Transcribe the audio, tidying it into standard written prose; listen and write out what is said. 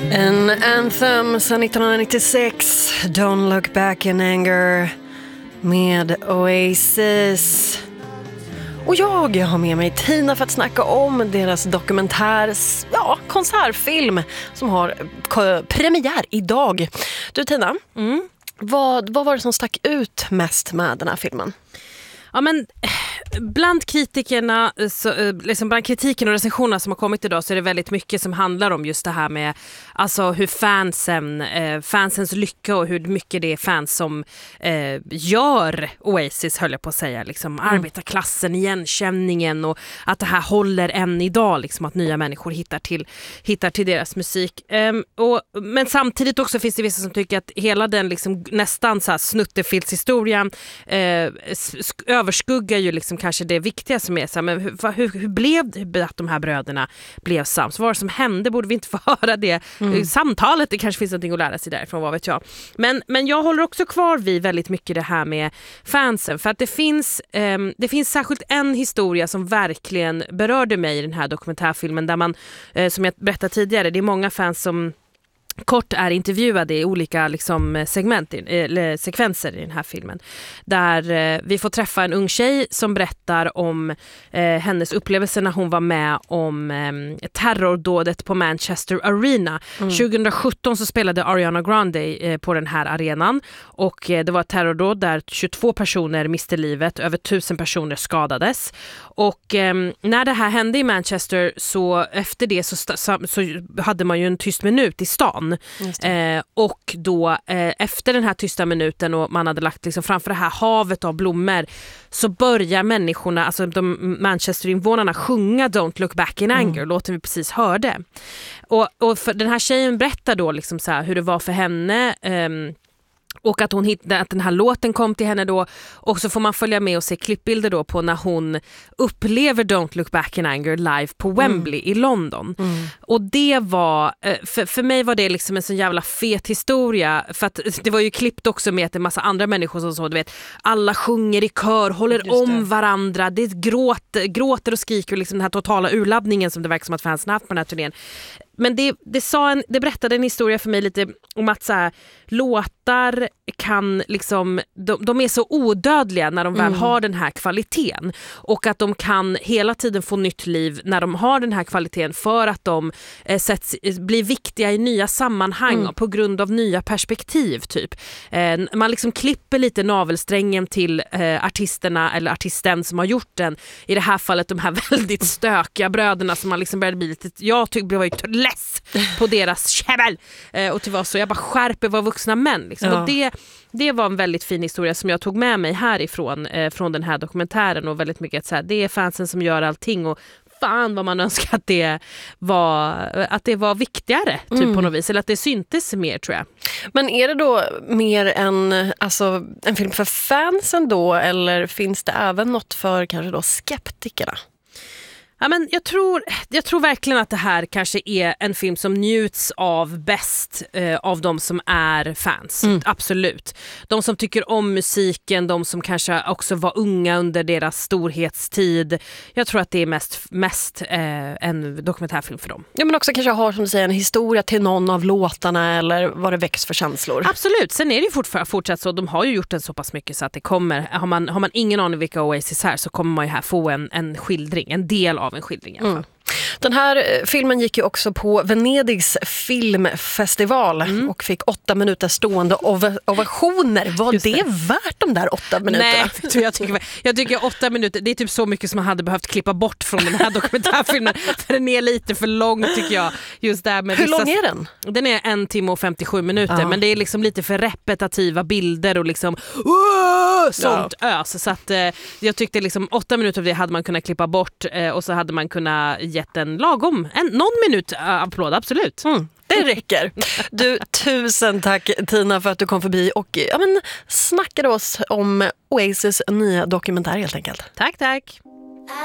En anthem sedan 1996, Don't Look Back in Anger med Oasis. Och jag har med mig Tina för att snacka om deras konsertfilm som har premiär idag. Du Tina, vad var det som stack ut mest med den här filmen? Ja, men bland kritikerna, liksom bland kritiken och recensionerna som har kommit idag, så är det väldigt mycket som handlar om just det här med alltså hur fansens lycka och hur mycket det är fans som gör Oasis, höll jag på att säga, liksom arbetarklassen, igenkänningen, och att det här håller än idag, liksom att nya människor hittar till deras musik. Men samtidigt också finns det vissa som tycker att hela den liksom nästan så här snuttefilshistorien överskuggar ju liksom kanske det viktiga som är så här, men hur blev det att de här bröderna blev sams? Vad var det som hände? Borde vi inte få höra det? Samtalet, det kanske finns någonting att lära sig därifrån, vad vet jag. Men jag håller också kvar vid väldigt mycket det här med fansen, för att det finns särskilt en historia som verkligen berörde mig i den här dokumentärfilmen, där man, som jag berättade tidigare, det är många fans som kort är intervjuade i olika liksom, sekvenser i den här filmen, där vi får träffa en ung tjej som berättar om hennes upplevelser när hon var med om terrordådet på Manchester Arena. 2017 så spelade Ariana Grande på den här arenan, och det var ett terrordåd där 22 personer miste livet, över 1000 personer skadades, och när det här hände i Manchester, så efter det så hade man ju en tyst minut i stan. Och då efter den här tysta minuten, och man hade lagt liksom framför det här havet av blommor, så börjar människorna, alltså de Manchester-invånarna, sjunga Don't Look Back in Anger, låten vi precis hörde. Och för den här tjejen berättar då liksom så här hur det var för henne, och att hon hittade att den här låten kom till henne då, och så får man följa med och se klippbilder då på när hon upplever Don't Look Back in Anger live på Wembley i London. Och det var, för mig var det liksom en så jävla fet historia, för att det var ju klippt också med att en massa andra människor som så, du vet, alla sjunger i kör, håller om varandra, det gråter och skriker, liksom den här totala urladdningen som det verkar som att fansen haft på den här turnén. Men det berättade en historia för mig lite om att så här, låtar kan liksom, de är så odödliga när de väl har den här kvaliteten, och att de kan hela tiden få nytt liv när de har den här kvaliteten, för att de blir viktiga i nya sammanhang på grund av nya perspektiv typ. Man liksom klipper lite navelsträngen till artisterna eller artisten som har gjort den, i det här fallet de här väldigt stökiga bröderna som man liksom började bli lite, jag tyckte var ju less på deras käbbel, och det var så, jag bara skärper var vuxna män liksom. Och det var en väldigt fin historia som jag tog med mig härifrån från den här dokumentären, och väldigt mycket att så här, det är fansen som gör allting, och fan vad man önskar att det var viktigare typ på något vis, eller att det syntes mer, tror jag. Men är det då mer en film för fansen då, eller finns det även något för kanske då skeptikerna? Ja, men jag tror verkligen att det här kanske är en film som njuts av bäst av de som är fans. Absolut. De som tycker om musiken, de som kanske också var unga under deras storhetstid. Jag tror att det är mest en dokumentärfilm för dem. Ja, men också kanske har, som du säger, en historia till någon av låtarna, eller vad det väcks för känslor. Absolut. Sen är det ju fortsatt så. De har ju gjort den så pass mycket så att det kommer, har man ingen aning vilka Oasis här, så kommer man ju här få en skildring, en del av en skildring i alla fall. Den här filmen gick ju också på Venedigs filmfestival och fick 8 minuter stående ovationer. Var det värt de där 8 minuterna? Nej, jag tycker 8 minuter, det är typ så mycket som man hade behövt klippa bort från den här dokumentärfilmen. För den är lite för lång, tycker jag. Just där med hur lång är den? Den är 1 timme och 57 minuter, men det är liksom lite för repetitiva bilder och liksom sånt ös. Så att jag tyckte liksom 8 minuter av det hade man kunnat klippa bort, och så hade man kunnat gett en lagom, någon minut applåd, absolut. Det räcker. Du, tusen tack Tina för att du kom förbi och snackade oss om Oasis nya dokumentär helt enkelt. Tack.